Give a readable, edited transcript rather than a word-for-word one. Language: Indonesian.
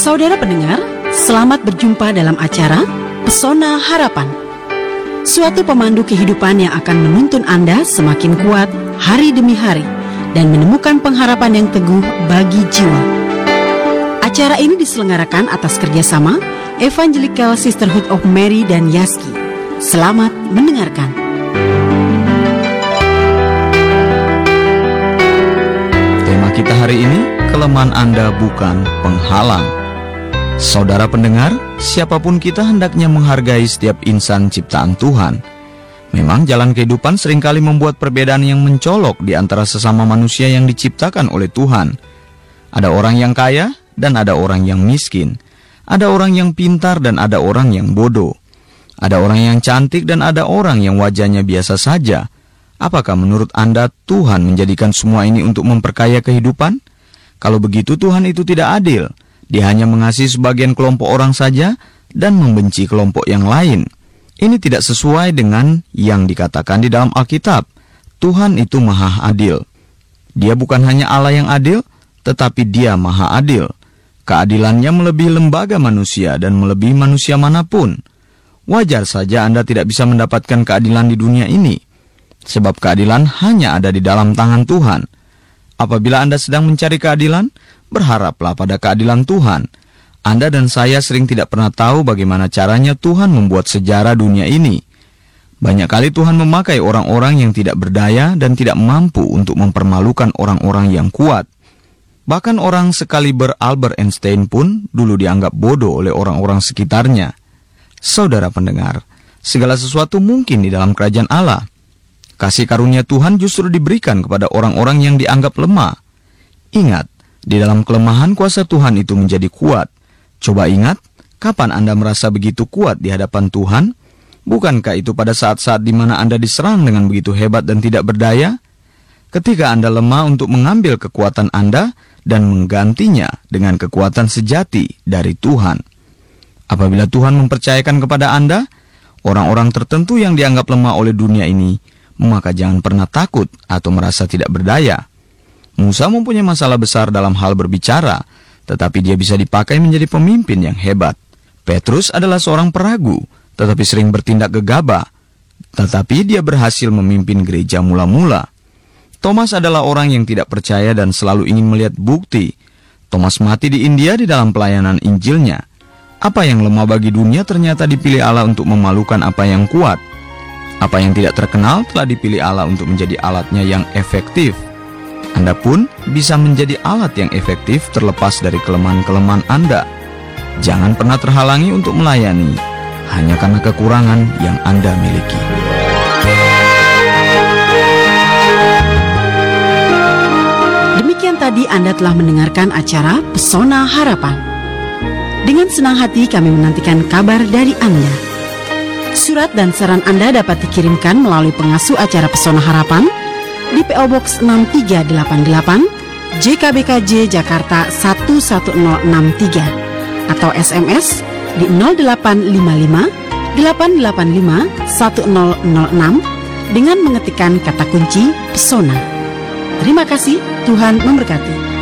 Saudara pendengar, selamat berjumpa dalam acara Pesona Harapan. Suatu pemandu kehidupan yang akan menuntun Anda semakin kuat hari demi hari dan menemukan pengharapan yang teguh bagi jiwa. Acara ini diselenggarakan atas kerjasama Evangelical Sisterhood of Mary dan Yaski. Selamat mendengarkan. Tema kita hari ini, kelemahan Anda bukan penghalang. Saudara pendengar, siapapun kita hendaknya menghargai setiap insan ciptaan Tuhan. Memang jalan kehidupan seringkali membuat perbedaan yang mencolok di antara sesama manusia yang diciptakan oleh Tuhan. Ada orang yang kaya dan ada orang yang miskin. Ada orang yang pintar dan ada orang yang bodoh. Ada orang yang cantik dan ada orang yang wajahnya biasa saja. Apakah menurut Anda Tuhan menjadikan semua ini untuk memperkaya kehidupan? Kalau begitu Tuhan itu tidak adil. Dia hanya mengasihi sebagian kelompok orang saja dan membenci kelompok yang lain. Ini tidak sesuai dengan yang dikatakan di dalam Alkitab. Tuhan itu maha adil. Dia bukan hanya Allah yang adil, tetapi Dia maha adil. Keadilannya melebihi lembaga manusia dan melebihi manusia manapun. Wajar saja Anda tidak bisa mendapatkan keadilan di dunia ini, sebab keadilan hanya ada di dalam tangan Tuhan. Apabila Anda sedang mencari keadilan, berharaplah pada keadilan Tuhan. Anda dan saya sering tidak pernah tahu bagaimana caranya Tuhan membuat sejarah dunia ini. Banyak kali Tuhan memakai orang-orang yang tidak berdaya dan tidak mampu untuk mempermalukan orang-orang yang kuat. Bahkan orang sekaliber Albert Einstein pun dulu dianggap bodoh oleh orang-orang sekitarnya. Saudara pendengar, segala sesuatu mungkin di dalam kerajaan Allah. Kasih karunia Tuhan justru diberikan kepada orang-orang yang dianggap lemah. Ingat, di dalam kelemahan kuasa Tuhan itu menjadi kuat. Coba ingat, kapan Anda merasa begitu kuat di hadapan Tuhan? Bukankah itu pada saat-saat di mana Anda diserang dengan begitu hebat dan tidak berdaya? Ketika Anda lemah untuk mengambil kekuatan Anda dan menggantinya dengan kekuatan sejati dari Tuhan. Apabila Tuhan mempercayakan kepada Anda orang-orang tertentu yang dianggap lemah oleh dunia ini, maka jangan pernah takut atau merasa tidak berdaya. Musa mempunyai masalah besar dalam hal berbicara, tetapi dia bisa dipakai menjadi pemimpin yang hebat. Petrus adalah seorang peragu, tetapi sering bertindak gegabah, tetapi dia berhasil memimpin gereja mula-mula. Thomas adalah orang yang tidak percaya dan selalu ingin melihat bukti. Thomas mati di India di dalam pelayanan Injilnya. Apa yang lemah bagi dunia ternyata dipilih Allah untuk memalukan apa yang kuat. Apa yang tidak terkenal telah dipilih Allah untuk menjadi alatnya yang efektif. Anda pun bisa menjadi alat yang efektif terlepas dari kelemahan-kelemahan Anda. Jangan pernah terhalangi untuk melayani hanya karena kekurangan yang Anda miliki. Demikian tadi Anda telah mendengarkan acara Pesona Harapan. Dengan senang hati kami menantikan kabar dari Anda. Surat dan saran Anda dapat dikirimkan melalui pengasuh acara Pesona Harapan di PO Box 6388 JKBKJ Jakarta 11063 atau SMS di 0855 885 1006 dengan mengetikkan kata kunci Pesona. Terima kasih, Tuhan memberkati.